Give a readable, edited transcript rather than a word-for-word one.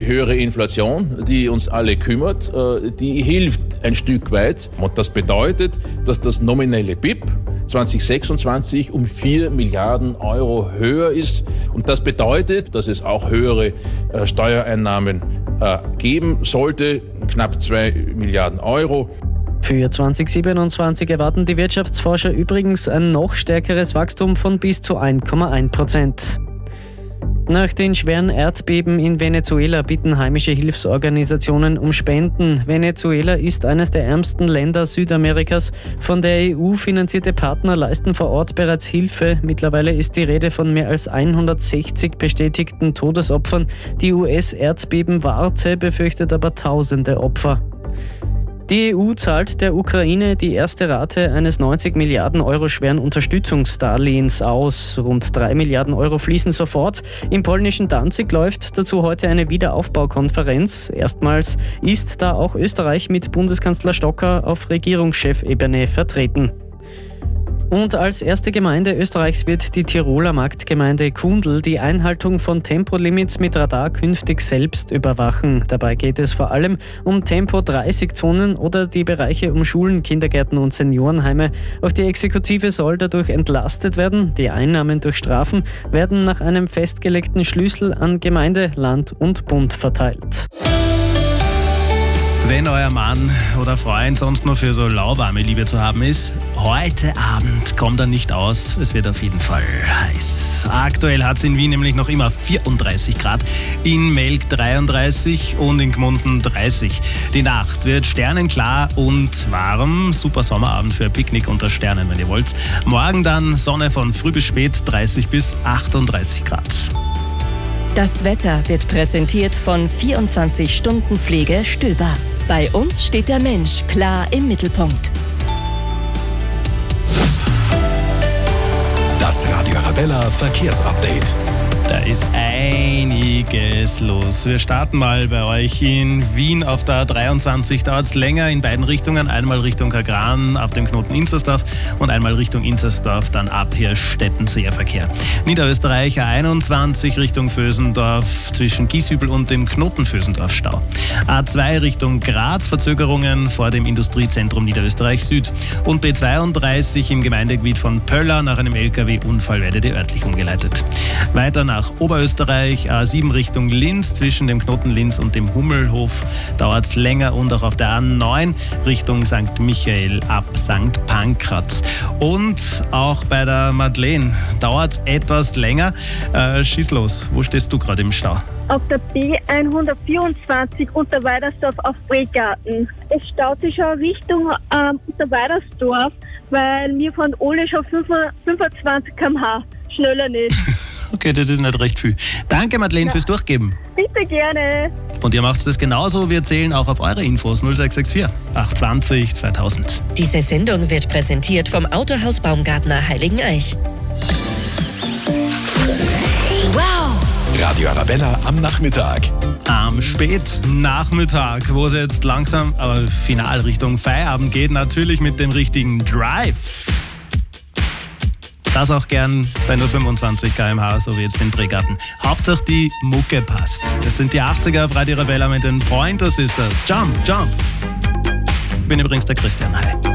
höhere Inflation, die uns alle kümmert, die hilft ein Stück weit. Und das bedeutet, dass das nominelle BIP 2026 um 4 Milliarden Euro höher ist. Und das bedeutet, dass es auch höhere Steuereinnahmen geben sollte, knapp 2 Milliarden Euro. Für 2027 erwarten die Wirtschaftsforscher übrigens ein noch stärkeres Wachstum von bis zu 1,1%. Nach den schweren Erdbeben in Venezuela bitten heimische Hilfsorganisationen um Spenden. Venezuela ist eines der ärmsten Länder Südamerikas. Von der EU finanzierte Partner leisten vor Ort bereits Hilfe. Mittlerweile ist die Rede von mehr als 160 bestätigten Todesopfern. Die US-Erdbebenwarte befürchtet aber tausende Opfer. Die EU zahlt der Ukraine die erste Rate eines 90 Milliarden Euro schweren Unterstützungsdarlehens aus. Rund 3 Milliarden Euro fließen sofort. Im polnischen Danzig läuft dazu heute eine Wiederaufbaukonferenz. Erstmals ist da auch Österreich mit Bundeskanzler Stocker auf Regierungschefebene vertreten. Und als erste Gemeinde Österreichs wird die Tiroler Marktgemeinde Kundl die Einhaltung von Tempolimits mit Radar künftig selbst überwachen. Dabei geht es vor allem um Tempo-30-Zonen oder die Bereiche um Schulen, Kindergärten und Seniorenheime. Auch die Exekutive soll dadurch entlastet werden. Die Einnahmen durch Strafen werden nach einem festgelegten Schlüssel an Gemeinde, Land und Bund verteilt. Wenn euer Mann oder Freund sonst nur für so lauwarme Liebe zu haben ist, heute Abend kommt er nicht aus. Es wird auf jeden Fall heiß. Aktuell hat es in Wien nämlich noch immer 34 Grad, in Melk 33 und in Gmunden 30. Die Nacht wird sternenklar und warm. Super Sommerabend für ein Picknick unter Sternen, wenn ihr wollt. Morgen dann Sonne von früh bis spät, 30 bis 38 Grad. Das Wetter wird präsentiert von 24-Stunden-Pflege Stöber. Bei uns steht der Mensch klar im Mittelpunkt. Das Radio Arabella Verkehrsupdate. Da ist einiges los. Wir starten mal bei euch in Wien auf der 23. Dauert es länger in beiden Richtungen. Einmal Richtung Kagran ab dem Knoten Inzersdorf und einmal Richtung Inzersdorf, dann ab Hirschstetten Seerverkehr. Niederösterreich A21 Richtung Vösendorf zwischen Gieshübel und dem Knoten Vösendorf Stau. A2 Richtung Graz Verzögerungen vor dem Industriezentrum Niederösterreich Süd. Und B32 im Gemeindegebiet von Pöller nach einem LKW-Unfall werdet ihr örtlich umgeleitet. Weiter nach Oberösterreich, A7 Richtung Linz, zwischen dem Knoten Linz und dem Hummelhof dauert es länger und auch auf der A9 Richtung St. Michael ab St. Pankraz. Und auch bei der Madeleine dauert es etwas länger. Schieß los, wo stehst du gerade im Stau? Auf der B124 unter Weidersdorf auf Bregarten. Es staut sich schon Richtung unter Weidersdorf, weil wir von Ole schon 25 km/h, schneller nicht. Okay, das ist nicht recht viel. Danke, Madeleine, fürs Durchgeben. Bitte gerne. Und ihr macht es genauso. Wir zählen auch auf eure Infos 0664 820 2000. Diese Sendung wird präsentiert vom Autohaus Baumgartner Heiligeneich. Wow! Radio Arabella am Nachmittag. Am Spätnachmittag, wo es jetzt langsam, aber final Richtung Feierabend geht, natürlich mit dem richtigen Drive. Das auch gern bei nur 25 km/h, so wie jetzt in Bregarten. Hauptsache die Mucke passt. Das sind die 80er auf Radio Arabella mit den Pointer Sisters. Jump, jump. Ich bin übrigens der Christian. Hi.